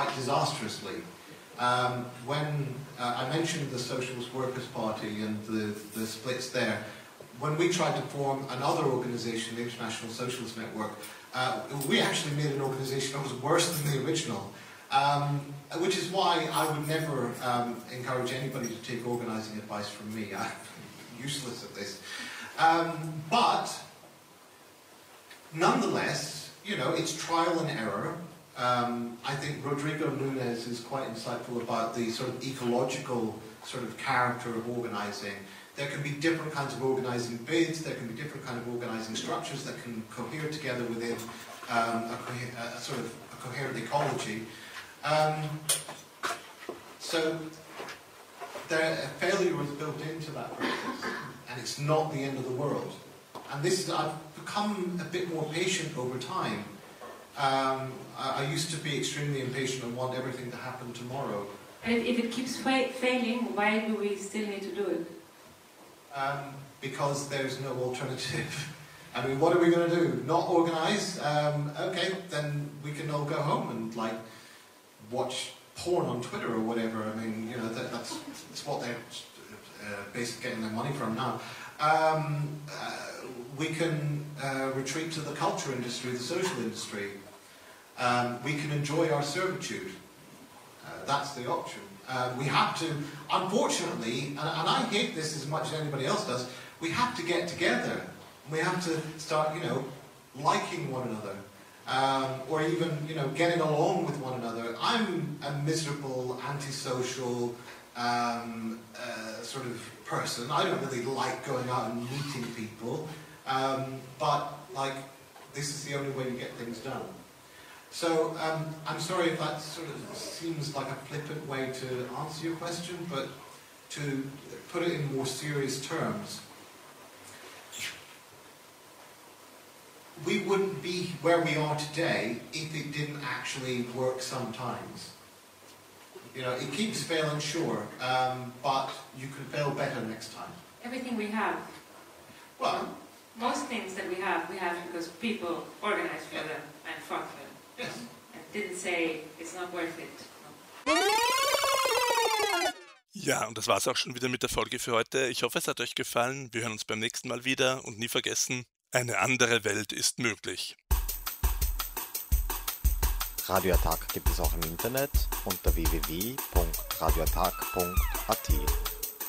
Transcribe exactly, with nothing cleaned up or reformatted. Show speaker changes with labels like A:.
A: quite disastrously. Um, when uh, I mentioned the Socialist Workers' Party and the, the splits there, when we tried to form another organisation, the International Socialist Network, uh, we actually made an organisation that was worse than the original, um, which is why I would never um, encourage anybody to take organising advice from me. I'm useless at this. Um, but, nonetheless, you know, it's trial and error. Um, I think Rodrigo Nunes is quite insightful about the sort of ecological sort of character of organising. There can be different kinds of organising bids, there can be different kinds of organising structures that can cohere together within um, a, a sort of a coherent ecology. Um, so there, a failure was built into that process, and it's not the end of the world. And this is, I've become a bit more patient over time. Um, I, I used to be extremely impatient and want everything to happen tomorrow.
B: And if, if it keeps fa failing, why do we still need to do it?
A: Um, because there's no alternative. I mean, what are we going to do? Not organise? Um, okay, then we can all go home and like watch porn on Twitter or whatever. I mean, you know, that, that's, that's what they're uh, basically getting their money from now. Um, uh, we can uh, retreat to the culture industry, the social industry. Um, we can enjoy our servitude. Uh, that's the option. Uh, we have to, unfortunately, and, and I hate this as much as anybody else does, we have to get together. We have to start, you know, liking one another. Um, or even, you know, getting along with one another. I'm a miserable, antisocial, um, uh, sort of person. I don't really like going out and meeting people. Um, but, like, this is the only way you get things done. So, um, I'm sorry if that sort of seems like a flippant way to answer your question, but to put it in more serious terms, we wouldn't be where we are today if it didn't actually work sometimes. You know, it keeps failing, sure, um, but you can fail better next time.
B: Everything we have.
A: Well,
B: most things that we have, we have because people organized for them and fought for them.
A: Yes.
B: And didn't say, it's not worth it.
C: Ja, und das war's auch schon wieder mit der Folge für heute. Ich hoffe, es hat euch gefallen. Wir hören uns beim nächsten Mal wieder und nie vergessen, eine andere Welt ist möglich.
D: Radioattack gibt es auch im Internet unter w w w punkt radioattack punkt a t.